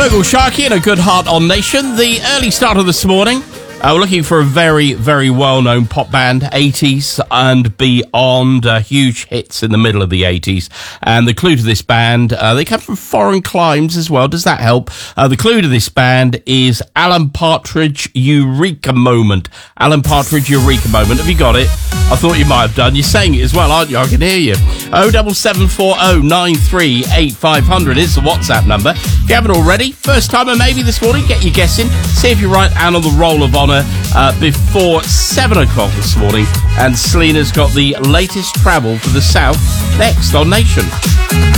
Bogle Sharkey and A Good Heart on Nation. The early start of this morning. We're looking for a very, very well-known pop band, 80s and beyond, huge hits in the middle of the 80s. And the clue to this band, they come from foreign climes as well. Does that help? The clue to this band is Alan Partridge Eureka Moment. Alan Partridge Eureka Moment. Have you got it? I thought you might have done. You're saying it as well, aren't you? I can hear you. 07740 938500 is the WhatsApp number. If you haven't already, first timer maybe this morning, get your guess in. See if you're right and on the roll of honour before 7 o'clock this morning. And Selena's got the latest travel for the south next on Nation.